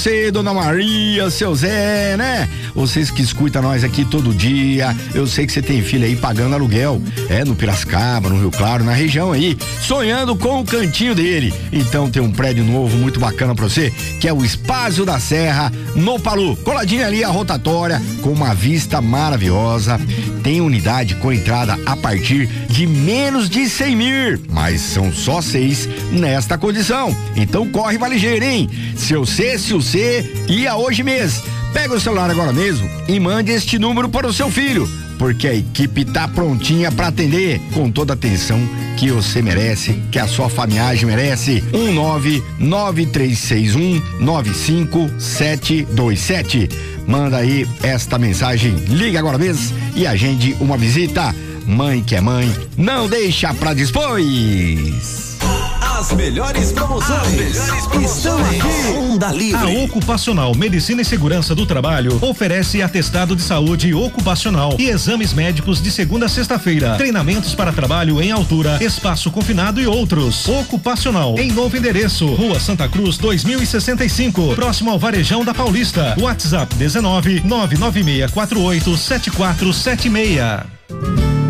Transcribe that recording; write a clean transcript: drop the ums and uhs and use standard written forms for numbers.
Você, Dona Maria, seu Zé, né? Vocês que escutam nós aqui todo dia, eu sei que você tem filho aí pagando aluguel, no Piracicaba, no Rio Claro, na região aí, sonhando com o cantinho dele. Então tem um prédio novo muito bacana pra você, que é o Espaço da Serra, no Palu, coladinho ali a rotatória, com uma vista maravilhosa. Tem unidade com entrada a partir de menos de 100 mil, mas são só 6 nesta condição. Então corre, vale ligeiro, hein? Se você ia hoje mesmo, pega o celular agora mesmo e mande este número para o seu filho, porque a equipe tá prontinha para atender com toda a atenção que você merece, que a sua família merece. 19936195727. Manda aí esta mensagem, liga agora mesmo e agende uma visita. Mãe que é mãe, não deixa pra depois. As melhores promoções estão aqui. Onda Livre. A Ocupacional Medicina e Segurança do Trabalho oferece atestado de saúde ocupacional e exames médicos de segunda a sexta-feira. Treinamentos para trabalho em altura, espaço confinado e outros. Ocupacional em novo endereço, Rua Santa Cruz 2065, próximo ao Varejão da Paulista. WhatsApp 19 99648 7476.